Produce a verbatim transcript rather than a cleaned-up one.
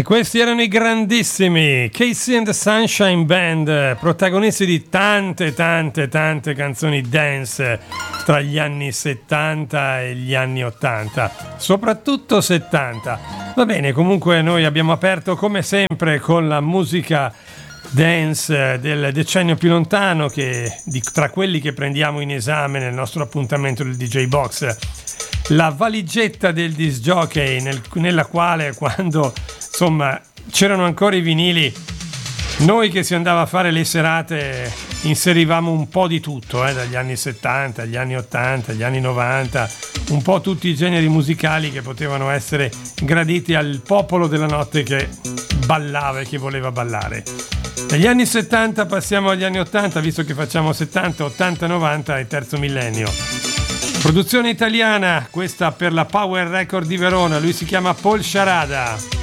Questi erano i grandissimi Casey and the Sunshine Band, protagonisti di tante tante tante canzoni dance tra gli anni settanta e gli anni ottanta, soprattutto settanta. Va bene, comunque noi abbiamo aperto come sempre con la musica dance del decennio più lontano, che di, tra quelli che prendiamo in esame nel nostro appuntamento del D J Box, la valigetta del disc jockey, nel, nella quale quando insomma c'erano ancora i vinili, noi che si andava a fare le serate inserivamo un po' di tutto, eh, dagli anni settanta agli anni ottanta, agli anni novanta, un po' tutti i generi musicali che potevano essere graditi al popolo della notte che ballava e che voleva ballare. Dagli anni settanta passiamo agli anni ottanta, visto che facciamo settanta, ottanta, novanta e terzo millennio. Produzione italiana, questa per la Power Record di Verona, lui si chiama Paul Sciarada.